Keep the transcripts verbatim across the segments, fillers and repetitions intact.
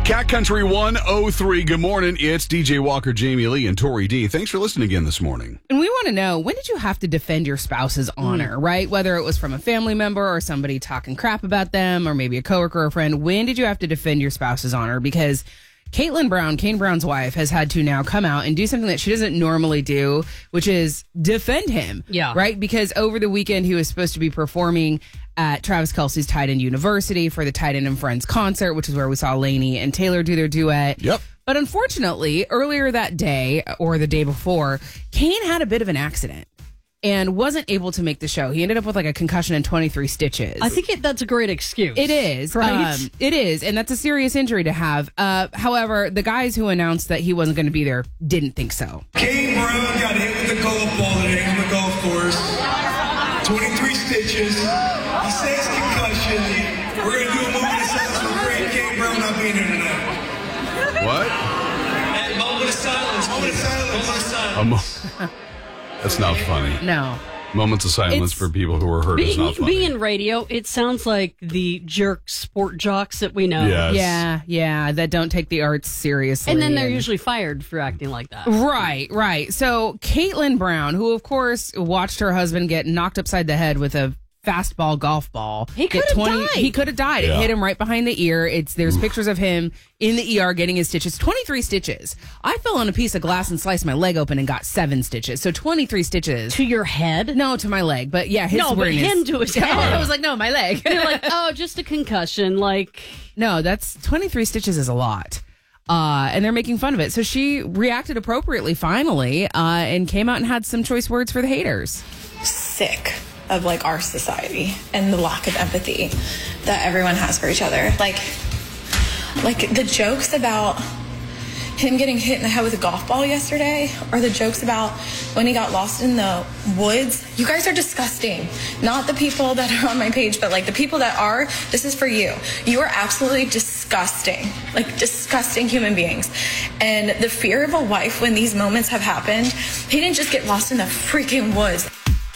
Cat Country one oh three. Good morning. It's D J Walker, Jamie Lee, and Tori D. Thanks for listening again this morning. And we want to know, when did you have to defend your spouse's honor, mm. right? Whether it was from a family member or somebody talking crap about them or maybe a coworker or a friend. When did you have to defend your spouse's honor? Because Caitlin Brown, Kane Brown's wife, has had to now come out and do something that she doesn't normally do, which is defend him. Yeah. Right? Because over the weekend, he was supposed to be performing at Travis Kelce's Tight End University for the Tight End and Friends concert, which is where we saw Lainey and Taylor do their duet. Yep. But unfortunately, earlier that day or the day before, Kane had a bit of an accident and wasn't able to make the show. He ended up with like a concussion and twenty-three stitches. I think it, that's a great excuse. It is. Right? Um, it is. And that's a serious injury to have. Uh, however, the guys who announced that he wasn't going to be there didn't think so. Kane Brown got hit with a golf ball today on the golf course. twenty-three stitches. He says concussion. We're going to do a moment of silence for great Kane Brown not being here tonight. What? And moment of silence. Moment of silence. Moment of silence. A mo- That's not funny. No. Moments of silence It's- for people who were hurt is not Being, funny. being radio, it sounds like the jerk sport jocks that we know. Yes. Yeah, yeah, that don't take the arts seriously. And then they're usually fired for acting like that. Right, right. So Caitlin Brown, who of course watched her husband get knocked upside the head with a fastball golf ball. He could get have died. He could have died. Yeah. It hit him right behind the ear. It's there's pictures of him in the E R getting his stitches. twenty-three stitches. I fell on a piece of glass and sliced my leg open and got seven stitches. So twenty-three stitches. To your head? No, to my leg. But yeah, his No, were but in his- him to his head. I was like, no, my leg. You're like, oh, just a concussion. Like, No, that's twenty-three stitches is a lot. Uh, and they're making fun of it. So she reacted appropriately finally, uh, and came out and had some choice words for the haters. Sick of like our society and the lack of empathy that everyone has for each other. Like, like the jokes about him getting hit in the head with a golf ball yesterday, or the jokes about when he got lost in the woods. You guys are disgusting. Not the people that are on my page, but like the people that are, this is for you. You are absolutely disgusting, like disgusting human beings. And the fear of a wife when these moments have happened, he didn't just get lost in the freaking woods.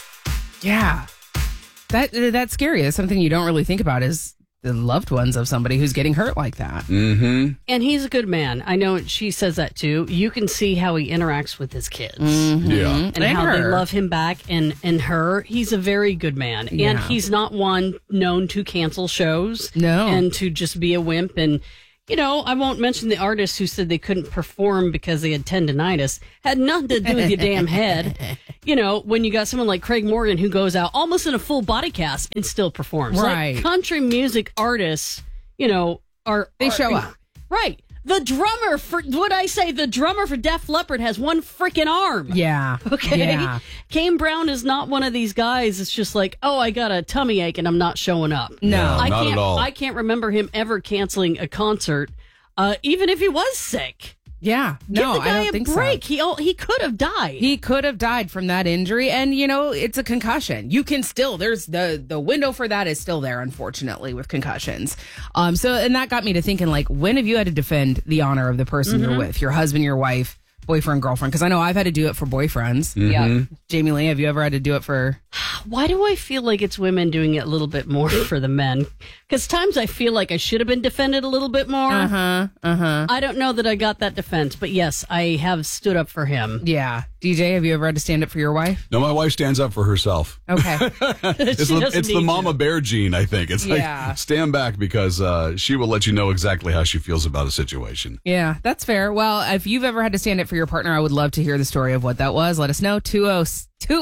Yeah. That that's scary. That's something you don't really think about is the loved ones of somebody who's getting hurt like that. Mm-hmm. and he's a good man. I know she says that too. You can see how he interacts with his kids. Yeah. And, And how they her. love him back, and, and her. He's a very good man. And Yeah. he's not one known to cancel shows. No. And to just be a wimp. And, you know, I won't mention the artists who said they couldn't perform because they had tendonitis. Had nothing to do with your damn head. You know, when you got someone like Craig Morgan who goes out almost in a full body cast and still performs. Right. Like country music artists, you know, are... They are- show up. Right. The drummer for what I say, the drummer for Def Leppard has one freaking arm. Yeah. Okay. Yeah. Kane Brown is not one of these guys. It's just like, oh, I got a tummy ache and I'm not showing up. No. I not can't. at all. I can't remember him ever canceling a concert, uh, even if he was sick. Yeah. Give No, the guy I don't a think break. so. He oh, he could have died. He could have died from that injury, and you know it's a concussion. You can still there's the the window for that is still there, unfortunately, with concussions. Um. So and that got me to thinking, like, when have you had to defend the honor of the person Mm-hmm. you're with, your husband, your wife, boyfriend, girlfriend? Because I know I've had to do it for boyfriends. Yeah. Jamie Lee, have you ever had to do it for? Why do I feel like it's women doing it a little bit more for the men? Because times I feel like I should have been defended a little bit more. Uh huh. Uh huh. I don't know that I got that defense, but yes, I have stood up for him. Yeah. D J, have you ever had to stand up for your wife? No, my wife stands up for herself. Okay. It's She the, doesn't it's the need mama to. bear gene, I think. It's Yeah. like, stand back because uh, she will let you know exactly how she feels about a situation. Yeah, that's fair. Well, if you've ever had to stand up for your partner, I would love to hear the story of what that was. Let us know. two oh two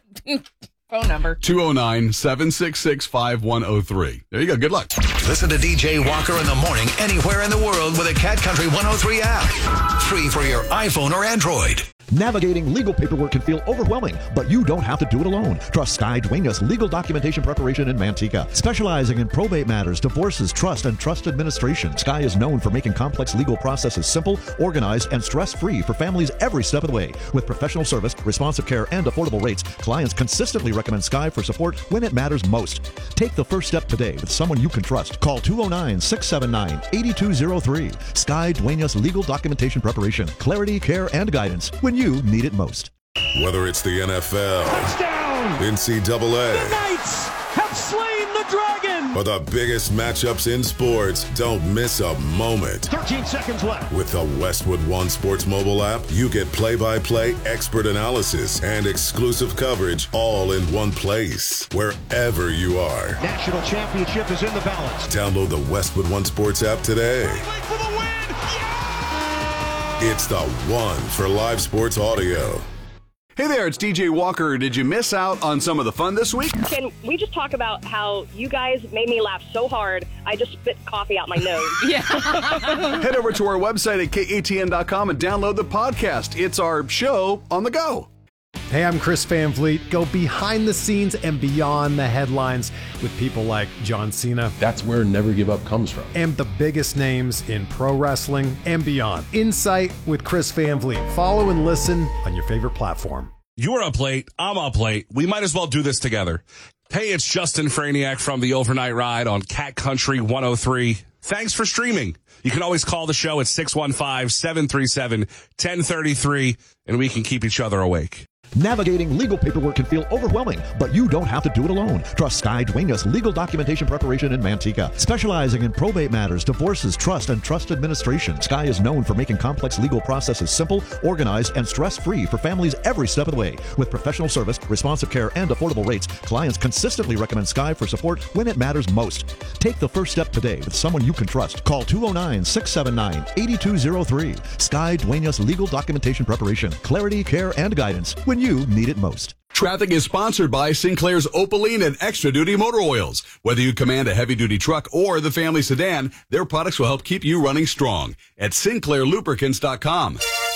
phone number. two oh nine, seven six six, five one oh three. There you go. Good luck. Listen to D J Walker in the morning anywhere in the world with a Cat Country one oh three app. Free for your iPhone or Android. Navigating legal paperwork can feel overwhelming, but you don't have to do it alone. Trust Sky Duenas Legal Documentation Preparation in Manteca. Specializing in probate matters, divorces, trust, and trust administration, Sky is known for making complex legal processes simple, organized, and stress-free for families every step of the way. With professional service, responsive care, and affordable rates, clients consistently recommend Sky for support when it matters most. Take the first step today with someone you can trust. Call two oh nine, six seven nine, eight two oh three. Sky Duenas Legal Documentation Preparation. Clarity, care, and guidance when you need it most. Whether it's the N F L, Touchdown! N C double A, The Knights have slain the dragon! For the biggest matchups in sports, don't miss a moment. thirteen seconds left. With the Westwood One Sports mobile app, you get play-by-play expert analysis and exclusive coverage all in one place, wherever you are. National championship is in the balance. Download the Westwood One Sports app today. For the win! It's the one for live sports audio. Hey there, it's D J Walker. Did you miss out on some of the fun this week? Can we just talk about how you guys made me laugh so hard, I just spit coffee out my nose? Yeah. Head over to our website at K A T N dot com and download the podcast. It's our show on the go. Hey, I'm Chris Van Vliet. Go behind the scenes and beyond the headlines with people like John Cena. That's where Never Give Up comes from. And the biggest names in pro wrestling and beyond. Insight with Chris Van Vliet. Follow and listen on your favorite platform. You're up late. I'm up late. We might as well do this together. Hey, it's Justin Franiak from the Overnight Ride on Cat Country one oh three. Thanks for streaming. You can always call the show at six one five, seven three seven, one oh three three, and we can keep each other awake. Navigating legal paperwork can feel overwhelming, but you don't have to do it alone. Trust Sky Duenas Legal Documentation Preparation in Manteca. Specializing in probate matters, divorces, trust, and trust administration, Sky is known for making complex legal processes simple, organized, and stress-free for families every step of the way. With professional service, responsive care, and affordable rates, clients consistently recommend Sky for support when it matters most. Take the first step today with someone you can trust. Call two oh nine, six seven nine, eight two oh three. Sky Duenas Legal Documentation Preparation. Clarity, care, and guidance when you need it most. Traffic is sponsored by Sinclair's Opaline and Extra Duty Motor Oils. Whether you command a heavy-duty truck or the family sedan, their products will help keep you running strong. At Sinclair Lubricants dot com.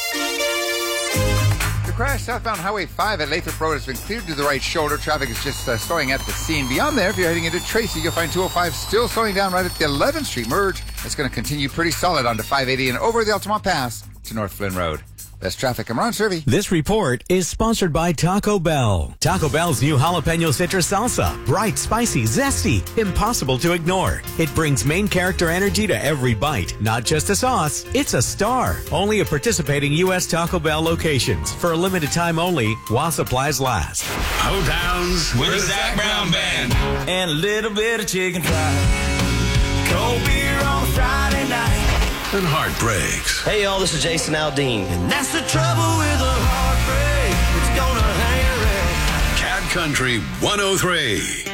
The crash southbound Highway five at Lathrop Road has been cleared to the right shoulder. Traffic is just uh, slowing at the scene. Beyond there, if you're heading into Tracy, you'll find two oh five still slowing down right at the eleventh Street merge. It's going to continue pretty solid onto five eighty and over the Altamont Pass to North Flynn Road. Best traffic, I'm Ron Servey. This report is sponsored by Taco Bell. Taco Bell's new jalapeno citrus salsa. Bright, spicy, zesty, impossible to ignore. It brings main character energy to every bite. Not just a sauce, it's a star. Only at participating U S Taco Bell locations. For a limited time only, while supplies last. Ho-Downs with the Zach Brown Band. And a little bit of chicken fried. Cold beer on Friday night. And heartbreaks. Hey y'all, this is Jason Aldean. And that's the trouble with a heartbreak. It's gonna hang around. Cat Country one oh three.